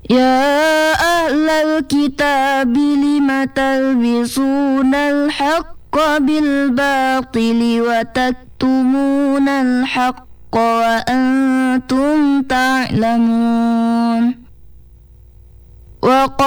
يا أهل الكتاب لم تلبسون الحق بالباطل وتكتمون الحق وأنتم تعلمون